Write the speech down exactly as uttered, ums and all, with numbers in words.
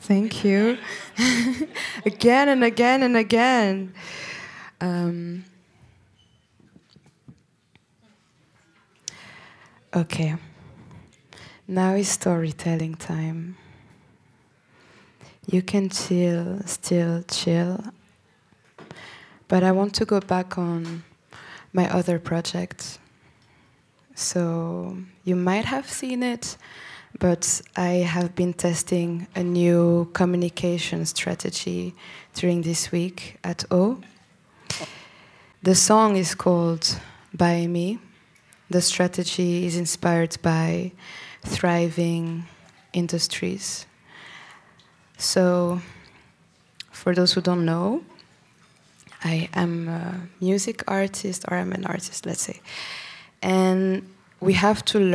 Thank you. Again and again and again. Um, okay. Now is storytelling time. You can chill, still chill. But I want to go back on my other project. So you might have seen it, but I have been testing a new communication strategy during this week at O. The song is called By Me. The strategy is inspired by thriving industries. So, for those who don't know, I am a music artist, or I'm an artist, let's say. And we have to